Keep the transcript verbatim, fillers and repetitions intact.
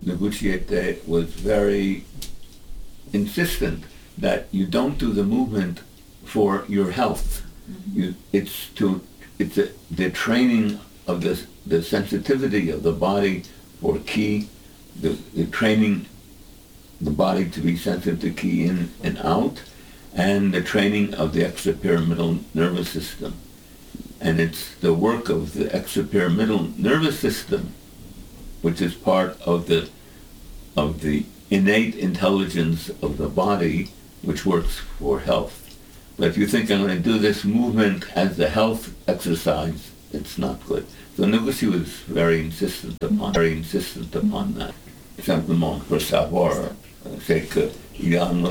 Noguchiete was very insistent that you don't do the movement for your health. Mm-hmm. You, it's to it's a, the training of the the sensitivity of the body for ki, the, the training the body to be sensitive to ki in and out, and the training of the extrapyramidal nervous system. And it's the work of the extrapyramidal nervous system, which is part of the of the innate intelligence of the body, which works for health. But if you think I'm going to do this movement as a health exercise, it's not good. So Noguchi was very insistent upon, very insistent upon that. Simplement pour savoir, c'est que il y a une